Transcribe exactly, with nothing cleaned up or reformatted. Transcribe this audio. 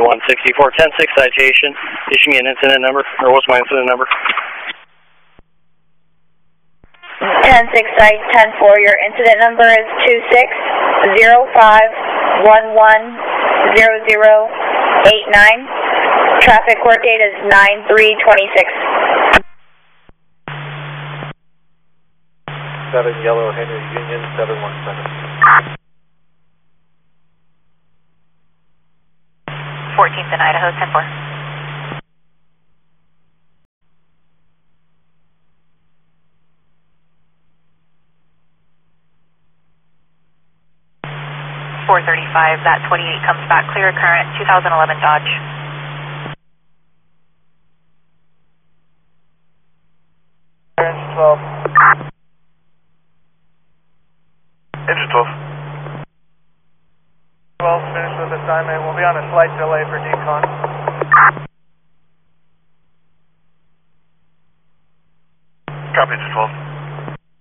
one sixty-four ten six citation. Issue me an incident number, or what's my incident number? ten six site ten four, your incident number is two six zero five one one zero zero eight nine. Traffic court date is nine three twenty-six. seven Yellow Henry Union seven one seven. fourteenth in Idaho, ten four. four thirty-five, that twenty-eight comes back clear, current two thousand eleven Dodge. Engine twelve. Engine twelve. twelve, finished with assignment. We'll be on a slight delay for decon. Copy, engine twelve.